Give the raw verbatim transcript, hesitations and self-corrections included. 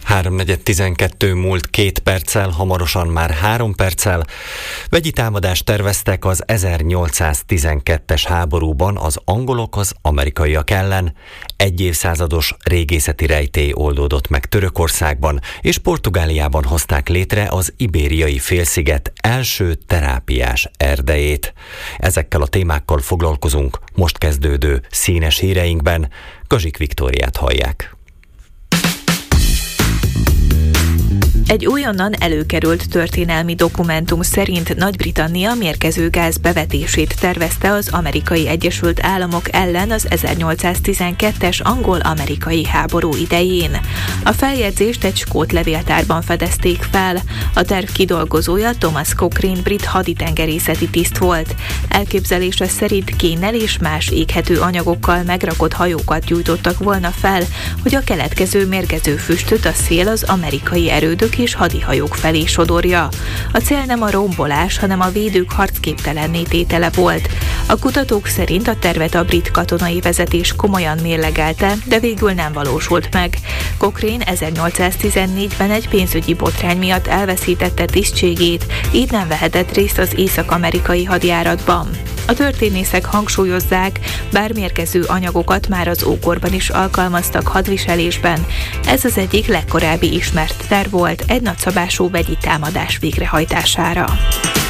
háromnegyed tizenkettő múlt két perccel, hamarosan már három perccel. Vegyi támadást terveztek az ezernyolcszáztizenkettes háborúban az angolok az amerikaiak ellen. Egy évszázados régészeti rejtély oldódott meg Törökországban, és Portugáliában hozták létre az Ibériai félsziget első terápiás erdejét. Ezekkel a témákkal foglalkozunk most kezdődő színes híreinkben. Kazsik Viktóriát hallják. Egy újonnan előkerült történelmi dokumentum szerint Nagy-Britannia mérgezőgáz bevetését tervezte az Amerikai Egyesült Államok ellen az ezernyolcszáztizenkettes angol-amerikai háború idején. A feljegyzést egy skót levéltárban fedezték fel. A terv kidolgozója Thomas Cochrane brit haditengerészeti tiszt volt. Elképzelése szerint kénnel és más éghető anyagokkal megrakott hajókat gyújtottak volna fel, hogy a keletkező mérgező füstöt a szél az amerikai erődök és hadihajók felé sodorja. A cél nem a rombolás, hanem a védők harcképtelenné tétele volt. A kutatók szerint a tervet a brit katonai vezetés komolyan mérlegelte, de végül nem valósult meg. Cochrane ezernyolcszáztizennégyben egy pénzügyi botrány miatt elveszítette tisztségét, így nem vehetett részt az észak-amerikai hadjáratban. A történészek hangsúlyozzák, bár mérgező anyagokat már az ókorban is alkalmaztak hadviselésben, ez az egyik legkorábbi ismert terv volt egy nagyszabású vegyi támadás végrehajtására.